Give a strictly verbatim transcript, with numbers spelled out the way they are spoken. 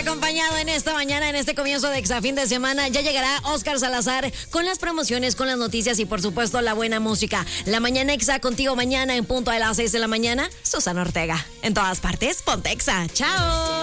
acompañado en esta mañana, en este comienzo de Exa fin de semana. Ya llegará Oscar Salazar con las promociones, con las noticias y por supuesto la buena música. La mañana Exa contigo mañana en punto de las seis de la mañana. Susana Ortega. En todas partes, ponte Exa. Chao.